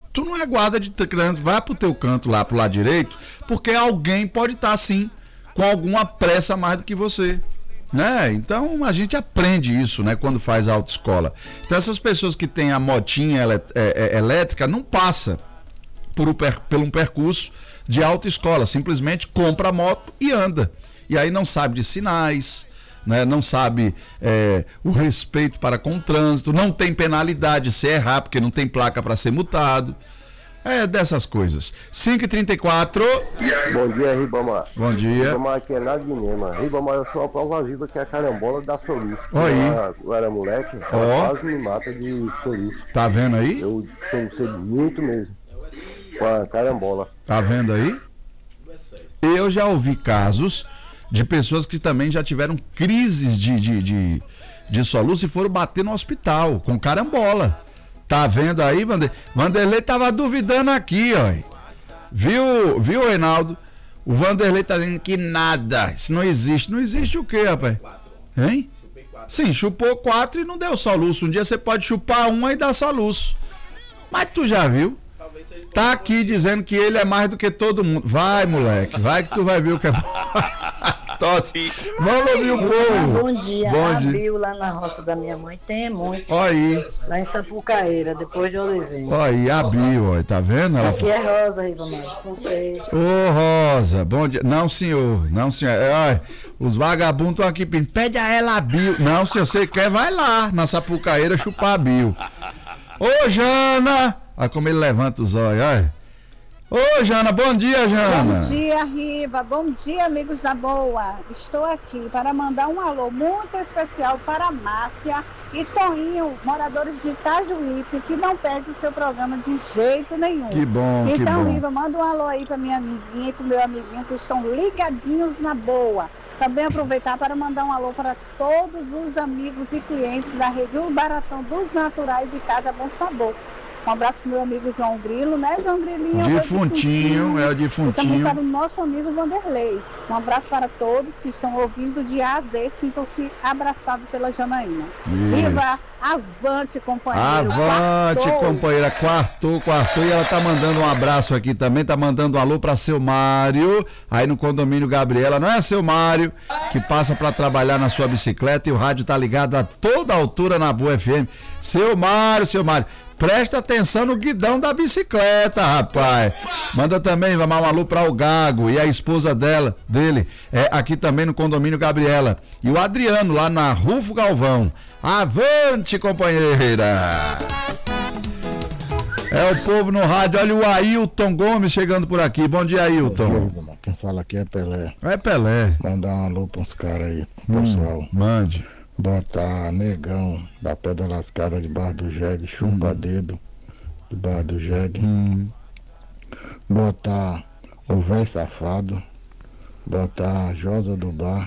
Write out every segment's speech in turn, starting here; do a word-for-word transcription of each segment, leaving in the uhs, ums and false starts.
tu não é guarda de trânsito, vai pro teu canto lá, pro lado direito, porque alguém pode estar, sim, com alguma pressa a mais do que você. Né? Então a gente aprende isso, né, quando faz a autoescola. Então essas pessoas que têm a motinha elé- é, é, elétrica não passa por, um per- por um percurso de autoescola, simplesmente compra a moto e anda. E aí não sabe de sinais, né, não sabe é, o respeito para com o trânsito, não tem penalidade se errar, porque não tem placa para ser multado. É dessas coisas. cinco e trinta e quatro. Bom dia, Ribamar. Bom dia. Ribamar aqui é nada de Nema. Ribamar, eu sou a prova viva que é a carambola da soluço. Oi. Eu, eu era moleque, ela Ó. quase me mata de soluço. Tá vendo aí? Eu tenho sede muito mesmo com a carambola. Tá vendo aí? Eu já ouvi casos de pessoas que também já tiveram crises de, de, de, de soluço e foram bater no hospital com carambola. Tá vendo aí, Vanderlei? Vanderlei tava duvidando aqui, ó. Viu, viu, Reinaldo? O Vanderlei tá dizendo que nada, isso não existe. Não existe o quê, rapaz? Hein? Sim, chupou quatro e não deu soluço. Um dia você pode chupar uma e dar soluço. Mas tu já viu? Tá aqui dizendo que ele é mais do que todo mundo. Vai, moleque, vai que tu vai ver o que é bom. Tosse. Vamos ouvir o povo. Bom dia, Bom dia. abriu lá na roça da minha mãe, tem muito. Olha aí, Lá em Sapucaíra, depois de Oliveira. olha aí, abriu, ó, tá vendo? Ela Aqui é Rosa, Ribamar, com você. Ô, Rosa, bom dia. Não, senhor, não, senhor. É, olha, os vagabundos estão aqui pedindo. Pede a ela a Bio. Não, se você quer, vai lá na Sapucaíra chupar a Bio. Ô, Jana! Olha como ele levanta os olhos, olha. Ô, Jana, bom dia, Jana. Bom dia, Riva. Bom dia, amigos da Boa. Estou aqui para mandar um alô muito especial para Márcia e Toninho, moradores de Itajuípe, que não perdem o seu programa de jeito nenhum. Que bom, que Então, bom. Riva, manda um alô aí para minha amiguinha e para o meu amiguinho que estão ligadinhos na Boa. Também aproveitar para mandar um alô para todos os amigos e clientes da rede O Baratão dos Naturais de Casa Bom Sabor. Um abraço pro meu amigo João Grilo, né, João Grilinho? Defuntinho, é o E também defuntinho. para o nosso amigo Vanderlei. Um abraço para todos que estão ouvindo de A a Z. Sintam-se abraçados pela Janaína. Viva, avante, companheiro. Avante, Quartou. companheira, quartou, quartou, e ela tá mandando um abraço aqui também, tá mandando um alô pra seu Mário, aí no condomínio Gabriela, não é, seu Mário, que passa pra trabalhar na sua bicicleta e o rádio tá ligado a toda altura na Boa F M. Seu Mário, seu Mário, presta atenção no guidão da bicicleta, rapaz. Manda também, vamos um alô para o Gago e a esposa dela, dele, é aqui também no condomínio Gabriela. E o Adriano, lá na Rufo Galvão. Avante, companheira! É o povo no rádio. Olha o Ailton Gomes chegando por aqui. Bom dia, Ailton. Quem fala aqui é Pelé. É Pelé. Mandar um alô para uns caras aí, pessoal. Hum, mande. Botar negão da pedra lascada debaixo do jegue, chupa Hum. dedo debaixo do jegue. Hum. Botar o véi safado. Botar a Josa do bar.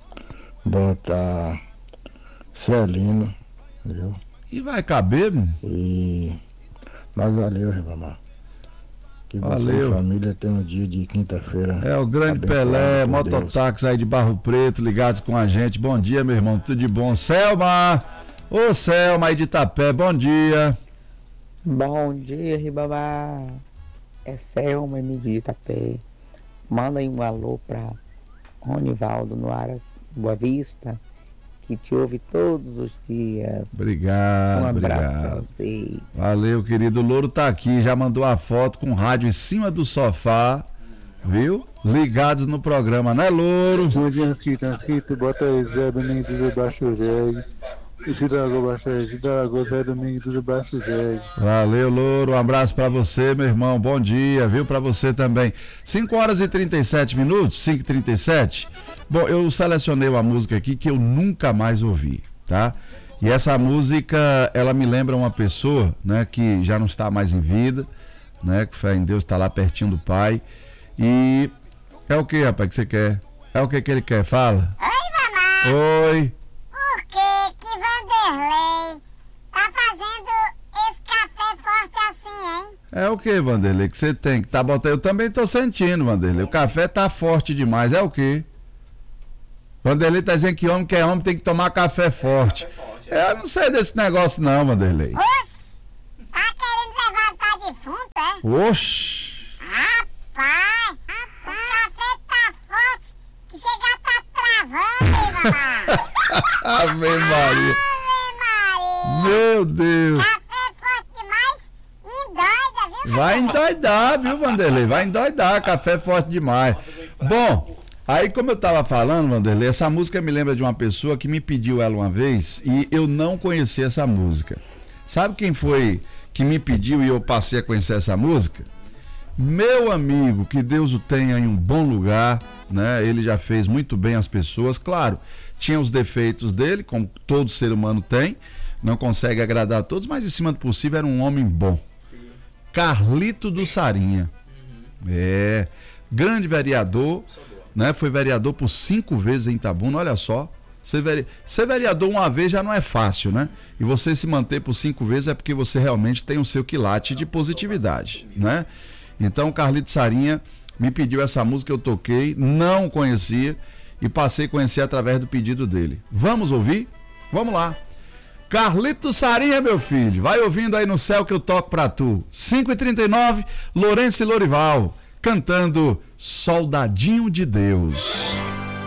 Botar Celino, viu? E vai caber, meu? E. Mas valeu, Ribamar. Que você Valeu. e família tenham um dia de quinta-feira. É o grande abençoado Pelé, por Deus. mototáxi aí de Barro Preto, ligados com a gente. Bom dia, meu irmão, tudo de bom. Selma! Ô, Selma aí de Itapé, bom dia. Bom dia, Ribamar. É Selma, M de Itapé. Manda aí um alô pra Ronivaldo no Aras Boa Vista, que te ouve todos os dias. Obrigado, Um abraço pra obrigado. vocês. Valeu, querido. O Louro tá aqui, já mandou a foto com o rádio em cima do sofá, viu? Ligados no programa, né, Louro? Bom dia, inscrito, inscrito, bota aí Zé Domingo do Baixo Jegue. E Cidarago Baixo Jegue, Cidarago Zé Domingo do Baixo Jegue. Valeu, Louro. Um abraço pra você, meu irmão. Bom dia, viu? Pra você também. cinco horas e trinta e sete minutos, cinco e trinta e sete. Bom, eu selecionei uma música aqui que eu nunca mais ouvi, tá? E essa música, ela me lembra uma pessoa, né, que já não está mais em vida, né, que fé em Deus, está lá pertinho do Pai. E é o que, rapaz, que você quer? É o que que ele quer? Fala. Oi, mamãe. Oi. Por que que Vanderlei tá fazendo esse café forte assim, hein? É o que, Vanderlei, que você tem? Que tá botando... Eu também tô sentindo, Vanderlei. O café tá forte demais. É o que? Vanderlei tá dizendo que homem que é homem tem que tomar café forte. É, eu não sei desse negócio não, Vanderlei. Oxe, tá querendo levar pra defunto, Oxi! Rapaz, o café tá forte que chega a tá travando, mamãe. Ave Maria! Ave Maria! Meu Deus! Café forte demais e endoida, viu? Vai endoidar, viu, Vanderlei? Vai endoidar, café forte demais. Bom, aí como eu tava falando, Vanderlei, essa música me lembra de uma pessoa que me pediu ela uma vez e eu não conhecia essa música. Sabe quem foi que me pediu e eu passei a conhecer essa música? Meu amigo, que Deus o tenha em um bom lugar, né? Ele já fez muito bem às pessoas, claro, tinha os defeitos dele, como todo ser humano tem, não consegue agradar a todos, mas em cima do possível era um homem bom. Carlito do Sarinha. É, grande vereador, né? Foi vereador por cinco vezes em Itabuna, olha só. Ser, vere... Ser vereador uma vez já não é fácil, né? E você se manter por cinco vezes é porque você realmente tem o seu quilate de positividade, né? Então, Carlito Sarinha me pediu essa música, eu toquei, não conhecia e passei a conhecer através do pedido dele. Vamos ouvir? Vamos lá. Carlito Sarinha, meu filho, vai ouvindo aí no céu que eu toco pra tu. cinco e trinta e nove, Lourenço e Lorival, cantando Soldadinho de Deus.